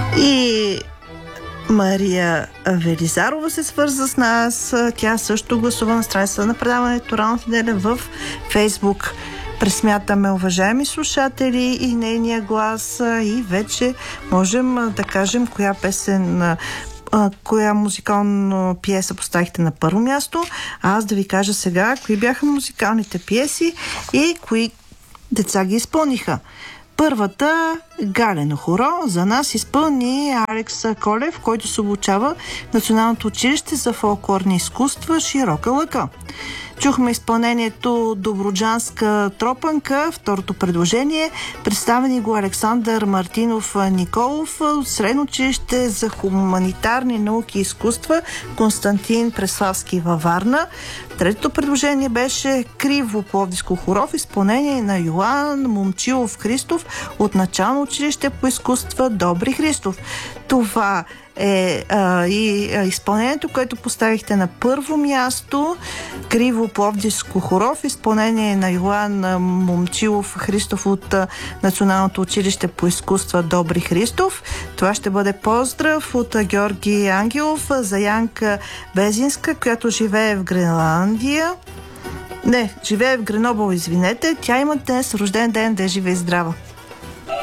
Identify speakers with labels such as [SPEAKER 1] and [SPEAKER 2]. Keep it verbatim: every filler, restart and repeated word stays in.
[SPEAKER 1] И Мария Велизарова се свърза с нас. Тя също гласува на страницата на предаването Ралната неделя в Фейсбук. Пресмятаме, уважаеми слушатели, и нейния глас, и вече можем да кажем коя песен, коя музикална пиеса поставихте на първо място. А аз да ви кажа сега кои бяха музикалните пиеси и кои деца ги изпълниха. Първата, Галено хоро, за нас изпълни Алекс Колев, който се обучава в Националното училище за фолклорни изкуства Широка лъка. Чухме изпълнението Добруджанска тропанка, второто предложение. Представени го Александър Мартинов Николов от Средно училище за хуманитарни науки и изкуства Константин Преславски във Варна. Третото предложение беше Криво пловдивско хоро в изпълнение на Йоан Момчилов Христов от Начално училище по изкуства Добри Христов. Това е а, и а, изпълнението, което поставихте на първо място. Криво пловдивско хоро в изпълнение на Йоан Момчилов Христов от а, Националното училище по изкуства Добри Христов. Това ще бъде поздрав от а, Георги Ангелов за Янка Безинска, която живее в Гренландия. Не, живее в Гренобъл, извинете. Тя има днес рожден ден, да е жива и здрава.